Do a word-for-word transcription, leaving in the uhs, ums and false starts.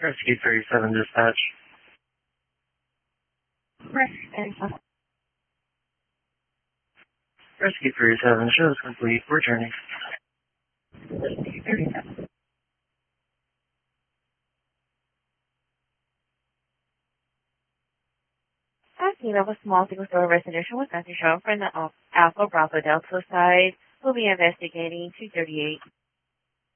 Rescue thirty-seven dispatch. Rescue thirty-seven. Rescue thirty-seven, show is complete. Returning. Rescue thirty-seven. At scene of a small single-story residential was not shown from the Alpha Bravo Delta side. We'll be investigating two thirty-eight.